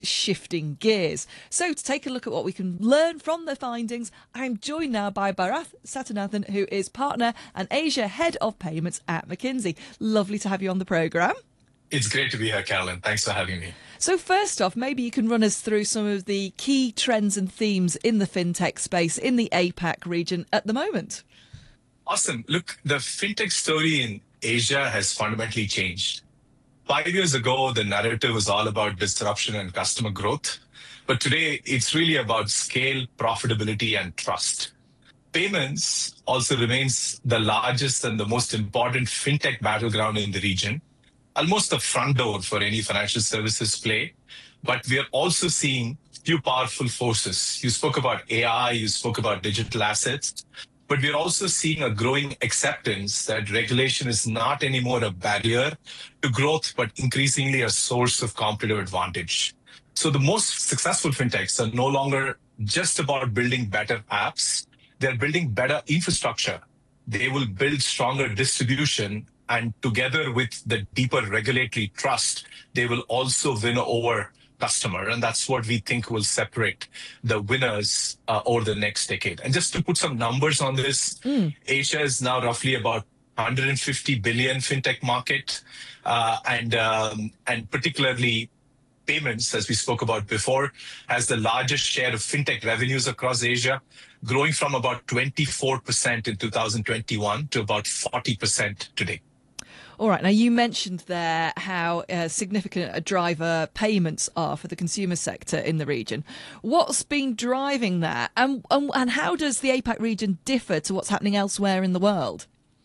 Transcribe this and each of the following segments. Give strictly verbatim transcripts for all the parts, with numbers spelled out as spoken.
shifting gears. So to take a look at what we can learn from the findings, I'm joined now by Bharath Satunathan, who is Partner and Asia Head of Payments at McKinsey. Lovely to have you on the programme. It's great to be here, Carolyn. Thanks for having me. So first off, maybe you can run us through some of the key trends and themes in the fintech space in the APAC region at the moment. Awesome. Look, the fintech story in Asia has fundamentally changed. Five years ago, the narrative was all about disruption and customer growth. But today, it's really about scale, profitability, and trust. Payments also remains the largest and the most important fintech battleground in the region, almost the front door for any financial services play. But we are also seeing few powerful forces. You spoke about A I, you spoke about digital assets. But we're also seeing a growing acceptance that regulation is not anymore a barrier to growth, but increasingly a source of competitive advantage. So the most successful fintechs are no longer just about building better apps. They're building better infrastructure. They will build stronger distribution, and together with the deeper regulatory trust, they will also win over customer. And that's what we think will separate the winners uh, over the next decade. And just to put some numbers on this, mm. Asia is now roughly about one hundred fifty billion fintech market. Uh, and, um, and particularly payments, as we spoke about before, has the largest share of fintech revenues across Asia, growing from about twenty-four percent in two thousand twenty-one to about forty percent today. All right. Now, you mentioned there how uh, significant a driver payments are for the consumer sector in the region. What's been driving that? And, and, and how does the APAC region differ to what's happening elsewhere in the world?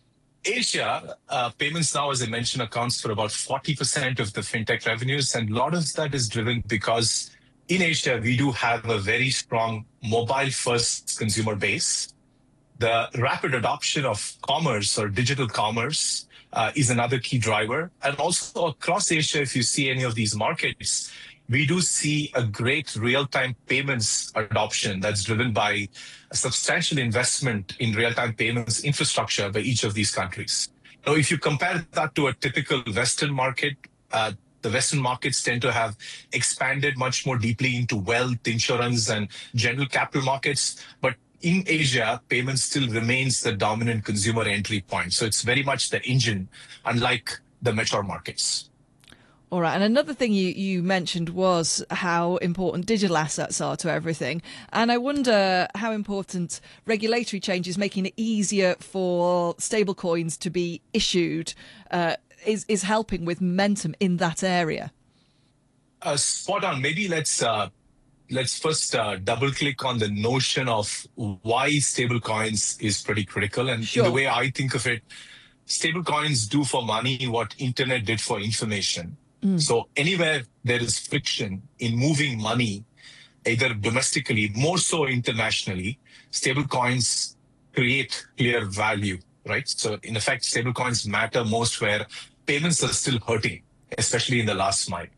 Asia, uh, payments now, as I mentioned, accounts for about forty percent of the fintech revenues. And a lot of that is driven because in Asia, we do have a very strong mobile-first consumer base. The rapid adoption of commerce or digital commerce Uh, is another key driver. And also across Asia, if you see any of these markets, we do see a great real-time payments adoption that's driven by a substantial investment in real-time payments infrastructure by each of these countries. Now, if you compare that to a typical Western market, uh, the Western markets tend to have expanded much more deeply into wealth, insurance, and general capital markets. But in Asia, payments still remains the dominant consumer entry point. So it's very much the engine, unlike the mature markets. All right. And another thing you, you mentioned was how important digital assets are to everything. And I wonder how important regulatory change is making it easier for stablecoins to be issued uh, is, is helping with momentum in that area. Uh, spot on. Maybe let's... Uh, Let's first uh, double click on the notion of why stablecoins is pretty critical. And sure. In the way I think of it, stablecoins do for money what internet did for information. Mm. So anywhere there is friction in moving money, either domestically, more so internationally, stablecoins create clear value, right? So in effect, stablecoins matter most where payments are still hurting, especially in the last mile.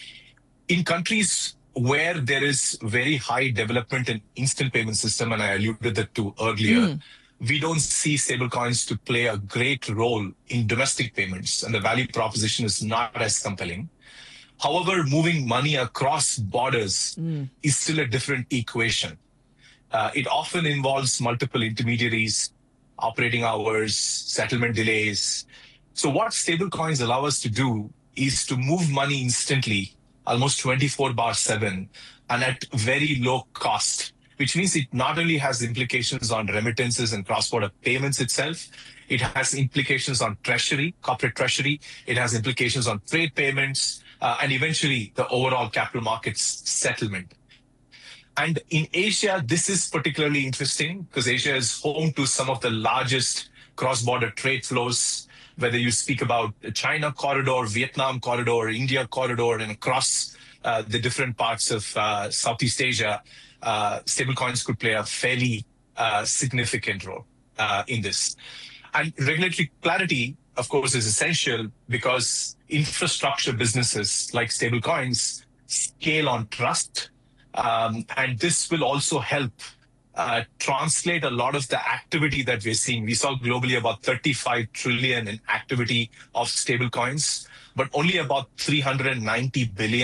In countries where there is very high development in instant payment system, and I alluded that to earlier, mm. we don't see stablecoins to play a great role in domestic payments, and the value proposition is not as compelling. However, moving money across borders mm. is still a different equation. Uh, it often involves multiple intermediaries, operating hours, settlement delays. So what stablecoins allow us to do is to move money instantly, almost twenty-four bar seven, and at very low cost, which means it not only has implications on remittances and cross-border payments itself, it has implications on treasury, corporate treasury, it has implications on trade payments, uh, and eventually the overall capital markets settlement. And in Asia, this is particularly interesting because Asia is home to some of the largest cross-border trade flows, whether you speak about the China corridor, Vietnam corridor, India corridor, and across uh, the different parts of uh, Southeast Asia, uh, stablecoins could play a fairly uh, significant role uh, in this. And regulatory clarity, of course, is essential because infrastructure businesses like stablecoins scale on trust. Um, and this will also help Uh, translate a lot of the activity that we're seeing. We saw globally about thirty-five trillion in activity of stablecoins, but only about three hundred ninety billion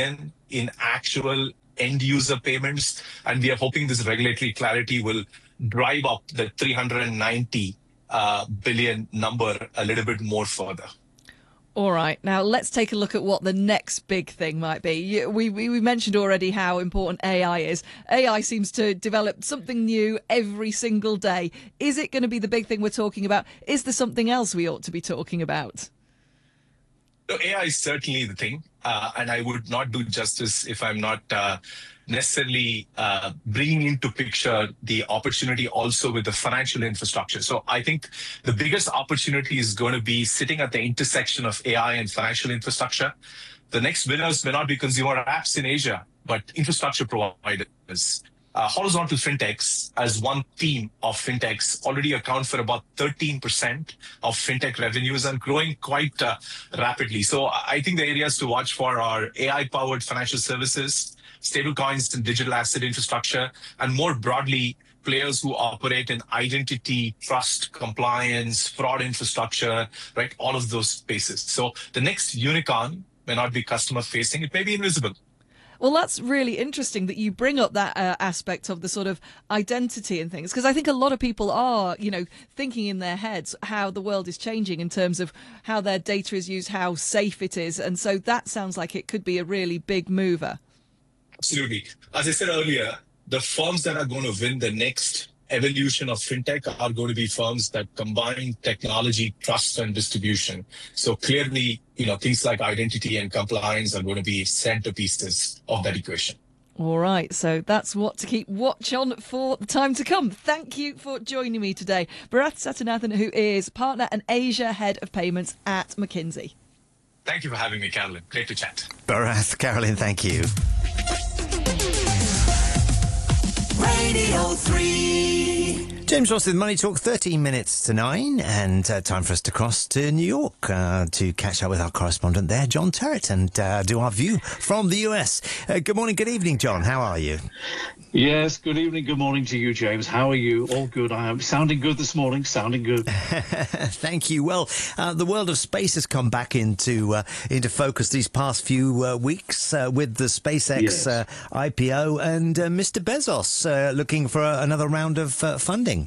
in actual end user payments. And we are hoping this regulatory clarity will drive up the three hundred ninety uh, billion number a little bit more further. All right. Now, let's take a look at what the next big thing might be. We, we, we mentioned already how important A I is. A I seems to develop something new every single day. Is it going to be the big thing we're talking about? Is there something else we ought to be talking about? So A I is certainly the thing. Uh, and I would not do justice if I'm not uh, necessarily uh, bringing into picture the opportunity also with the financial infrastructure. So I think the biggest opportunity is going to be sitting at the intersection of A I and financial infrastructure. The next winners may not be consumer apps in Asia, but infrastructure providers. Uh, horizontal fintechs, as one theme of fintechs, already account for about thirteen percent of fintech revenues and growing quite uh, rapidly. So I think the areas to watch for are A I-powered financial services, stablecoins and digital asset infrastructure, and more broadly, players who operate in identity, trust, compliance, fraud infrastructure, right? All of those spaces. So the next unicorn may not be customer-facing, it may be invisible. Well, that's really interesting that you bring up that uh, aspect of the sort of identity and things, because I think a lot of people are, you know, thinking in their heads how the world is changing in terms of how their data is used, how safe it is. And so that sounds like it could be a really big mover. Absolutely. As I said earlier, the firms that are going to win the next evolution of fintech are going to be firms that combine technology, trust, and distribution. So clearly, you know, things like identity and compliance are going to be centerpieces of that equation. All right, so that's what to keep watch on for the time to come. Thank you for joining me today. Bharath Satunathan, who is Partner and Asia Head of Payments at McKinsey. Thank you for having me, Carolyn. Great to chat. Bharath, Carolyn, thank you. Radio three. James Ross with Money Talk, thirteen minutes to nine, and uh, time for us to cross to New York uh, to catch up with our correspondent there, John Terrett, and uh, do our view from the U S. Uh, good morning, good evening, John. How are you? Yes, good evening, good morning to you, James. How are you? All good. I am sounding good this morning, sounding good. Thank you. Well, uh, the world of space has come back into uh, into focus these past few uh, weeks uh, with the SpaceX Yes. uh, I P O and uh, Mister Bezos uh, looking for uh, another round of uh, funding.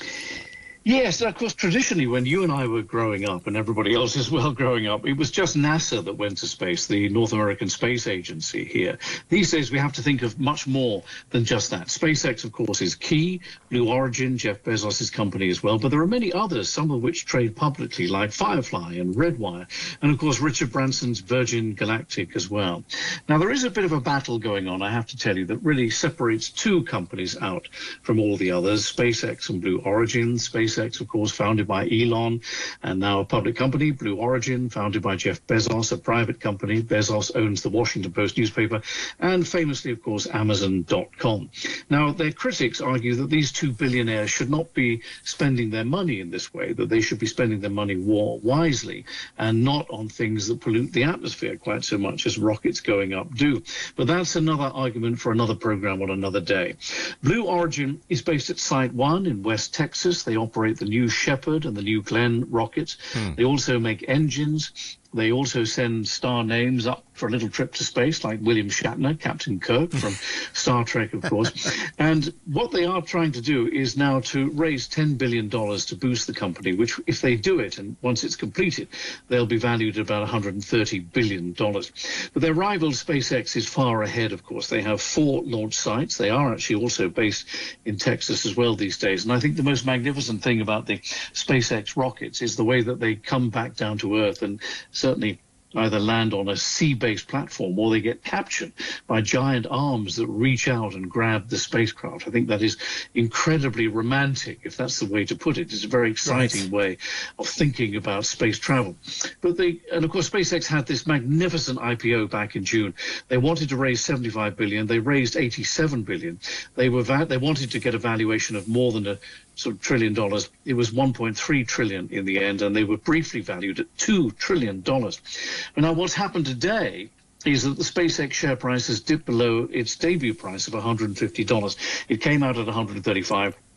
Yes, of course, traditionally, when you and I were growing up, and everybody else as well growing up, it was just NASA that went to space, the North American Space Agency here. These days, we have to think of much more than just that. SpaceX, of course, is key. Blue Origin, Jeff Bezos' company as well. But there are many others, some of which trade publicly, like Firefly and Redwire. And, of course, Richard Branson's Virgin Galactic as well. Now, there is a bit of a battle going on, I have to tell you, that really separates two companies out from all the others, SpaceX and Blue Origin. SpaceX, of course, founded by Elon, and now a public company, Blue Origin, founded by Jeff Bezos, a private company. Bezos owns the Washington Post newspaper, and famously, of course, Amazon dot com. Now, their critics argue that these two billionaires should not be spending their money in this way, that they should be spending their money more wisely and not on things that pollute the atmosphere quite so much as rockets going up do. But that's another argument for another program on another day. Blue Origin is based at Site One in West Texas. They operate the New Shepard and the New Glenn rockets. Hmm. They also make engines. They also send star names up for a little trip to space, like William Shatner, Captain Kirk from Star Trek, of course. And what they are trying to do is now to raise ten billion dollars to boost the company, which, if they do it, and once it's completed, they'll be valued at about one hundred thirty billion dollars. But their rival, SpaceX, is far ahead, of course. They have four launch sites. They are actually also based in Texas as well these days. And I think the most magnificent thing about the SpaceX rockets is the way that they come back down to Earth and certainly either land on a sea-based platform or they get captured by giant arms that reach out and grab the spacecraft. I think that is incredibly romantic, if that's the way to put it. It's a very exciting right. way of thinking about space travel. But they, and of course, SpaceX had this magnificent I P O back in June. They wanted to raise seventy-five billion dollars. They raised eighty-seven billion dollars. They were va- they wanted to get a valuation of more than a sort of trillion dollars. It was one point three trillion in the end, and they were briefly valued at two trillion dollars. And now what's happened today is that the SpaceX share price has dipped below its debut price of one hundred fifty dollars. It came out at one hundred thirty-five dollars.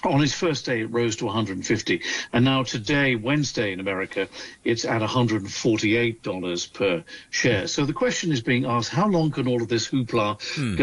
On its first day, it rose to one hundred fifty, and now today, Wednesday in America, it's at one hundred forty-eight dollars per share. So the question is being asked: how long can all of this hoopla mm. go